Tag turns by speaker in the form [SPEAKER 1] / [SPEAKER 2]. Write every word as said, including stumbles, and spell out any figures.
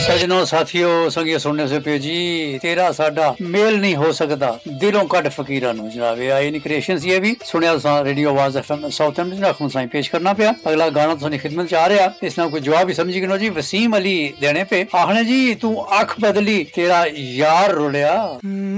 [SPEAKER 1] ਸਜਣੋ ਸਾਥੀਓ ਸੰਗੀਓ ਸੁਣਨੇ ਸੇ ਪਿਓ ਜੀ ਤੇਰਾ ਸਾਡਾ ਮੇਲ ਨਹੀਂ ਹੋ ਸਕਦਾ ਦਿਲੋਂ ਕੱਢ ਫਕੀਰਾਂ ਨੂੰ ਜਨਾਬ ਇਹ ਆਈ ਨੀ ਕ੍ਰੀਏਸ਼ਨ ਸੀ ਇਹ ਵੀ ਸੁਣਿਆ ਸਾਂ ਰੇਡੀਓ ਆਵਾਜ਼ ਐਫਐਮ ਸਾਊਥ ਐਮ ਰੱਖਣ ਸਾਈ ਪੇਸ਼ ਕਰਨਾ ਪਿਆ ਅਗਲਾ ਗਾਣਾ ਤੁਹਾਡੀ ਖਿਦਮਤ ਚ ਆ ਰਿਹਾ ਇਸ ਨਾਲ ਕੋਈ ਜਵਾਬ ਹੀ ਸਮਝੀ ਗਿਨੋ ਜੀ ਵਸੀਮ ਅਲੀ ਦੇਣੇ ਪੇ ਆਖਣੇ ਜੀ ਤੂੰ ਅੱਖ ਬਦਲੀ ਤੇਰਾ ਯਾਰ ਰੁਲਿਆ